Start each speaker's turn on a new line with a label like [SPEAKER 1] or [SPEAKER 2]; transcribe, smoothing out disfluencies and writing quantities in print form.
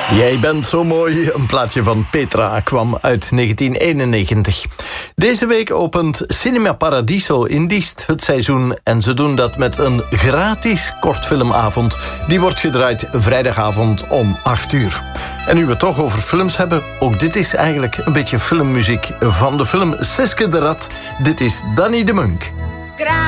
[SPEAKER 1] Jij bent zo mooi, een plaatje van Petra, kwam uit 1991. Deze week opent Cinema Paradiso in Diest het seizoen en ze doen dat met een gratis kortfilmavond. Die wordt gedraaid vrijdagavond om 8:00. En nu we het toch over films hebben, ook dit is eigenlijk een beetje filmmuziek van de film Siske de Rat. Dit is Danny de Munk.